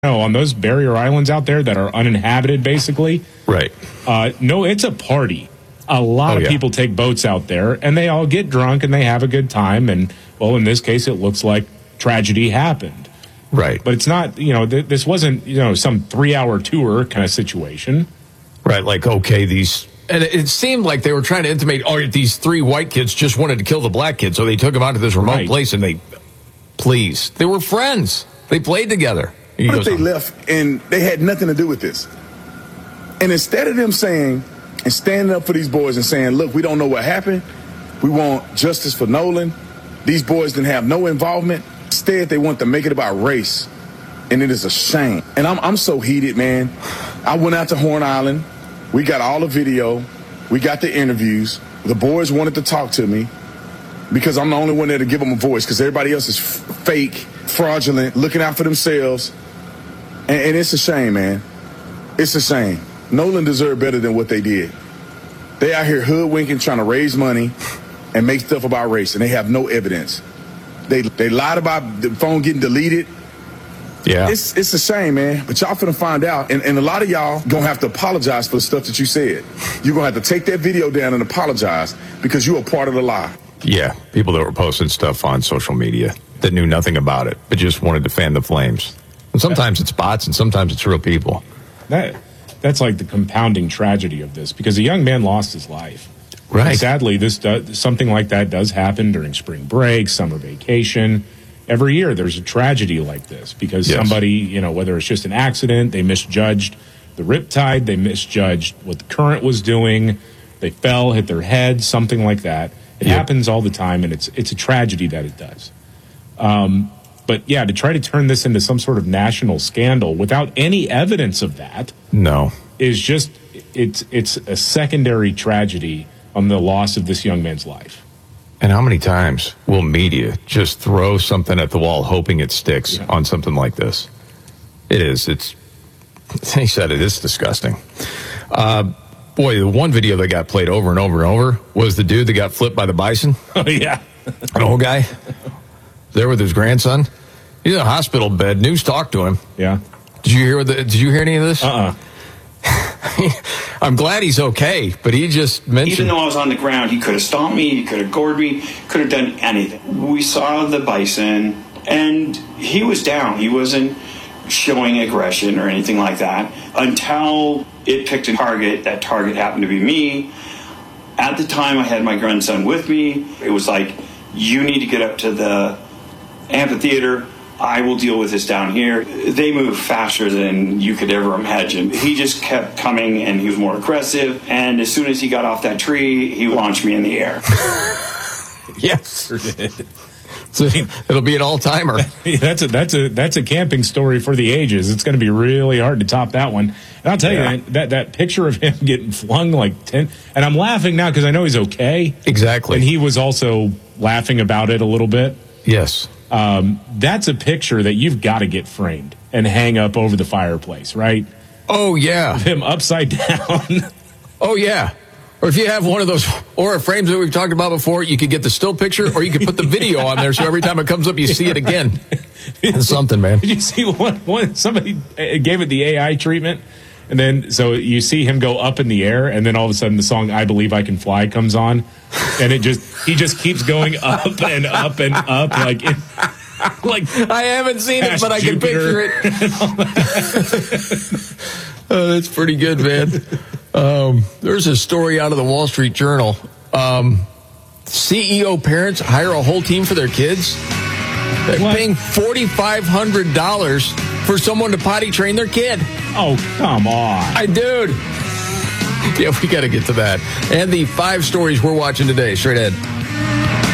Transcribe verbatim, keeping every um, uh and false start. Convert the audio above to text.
know, on those barrier islands out there that are uninhabited, basically. Right. Uh, no, it's a party. A lot oh, of yeah. people take boats out there, and they all get drunk, and they have a good time. And, well, in this case, it looks like tragedy happened. Right. But it's not, you know, th- this wasn't, you know, some three-hour tour kind of situation. Right, like, okay, these... And it seemed like they were trying to intimate, oh, these three white kids just wanted to kill the black kid, so they took him out to this remote Right. place, and they... Please. They were friends. They played together. He What goes, if they left and they had nothing to do with this? And instead of them saying and standing up for these boys and saying, look, we don't know what happened. We want justice for Nolan. These boys didn't have no involvement. Instead, they want to make it about race. And it is a shame. And I'm, I'm so heated, man. I went out to Horn Island. We got all the video. We got the interviews. The boys wanted to talk to me because I'm the only one there to give them a voice because everybody else is f- fake, fraudulent, looking out for themselves. And, and it's a shame, man. It's a shame. Nolan deserved better than what they did. They out here hoodwinking, trying to raise money and make stuff about race, and they have no evidence. They they lied about the phone getting deleted. Yeah. It's it's a shame, man. But y'all finna find out. And, and a lot of y'all gonna have to apologize for the stuff that you said. You're gonna have to take that video down and apologize because you were part of the lie. Yeah, people that were posting stuff on social media that knew nothing about it, but just wanted to fan the flames. And sometimes it's bots and sometimes it's real people. That That's like the compounding tragedy of this because a young man lost his life. Right. And sadly, this does, something like that does happen during spring break, summer vacation. Every year there's a tragedy like this because Yes. somebody, you know, whether it's just an accident, they misjudged the riptide, they misjudged what the current was doing, they fell, hit their head, something like that. It Yep. happens all the time, and it's it's a tragedy that it does. Um, but, yeah, to try to turn this into some sort of national scandal without any evidence of that No. is just, it's it's a secondary tragedy on the loss of this young man's life. And how many times will media just throw something at the wall hoping it sticks Yeah. on something like this? It is. It's, he said it is disgusting. Uh, boy, the one video that got played over and over and over was the dude that got flipped by the bison. Oh, yeah. An old guy there with his grandson. He's in a hospital bed. News talked to him. Yeah. Did you hear the, Did you hear any of this? Uh-uh. I'm glad he's okay, but he just mentioned... Even though I was on the ground, he could have stomped me, he could have gored me, could have done anything. We saw the bison, and he was down. He wasn't showing aggression or anything like that until it picked a target. That target happened to be me. At the time, I had my grandson with me. It was like, you need to get up to the amphitheater. I will deal with this down here. They move faster than you could ever imagine. He just kept coming, and he was more aggressive. And as soon as he got off that tree, he launched me in the air. Yes. So it'll be an all-timer. that's a that's a that's a camping story for the ages. It's going to be really hard to top that one. And I'll tell Yeah. you man, that that picture of him getting flung like ten. And I'm laughing now because I know he's okay. Exactly. And he was also laughing about it a little bit. Yes. Um, that's a picture that you've got to get framed and hang up over the fireplace, right? Oh, yeah. Him upside down. Oh, yeah. Or if you have one of those Aura frames that we've talked about before, you could get the still picture, or you could put the video on there so every time it comes up, you see it again. It's something, man. Did you see one? One somebody gave it the A I treatment, and then so you see him go up in the air, and then all of a sudden the song "I Believe I Can Fly" comes on, and it just he just keeps going up and up and up like it, like I haven't seen it, but I can Jupiter. picture it. Oh, that's pretty good, man. Um, there's a story out of the Wall Street Journal. Um, C E O parents hire a whole team for their kids. They're What? paying forty-five hundred dollars for someone to potty train their kid. Oh, come on. I dude. Yeah, we got to get to that. And the five stories we're watching today. Straight ahead.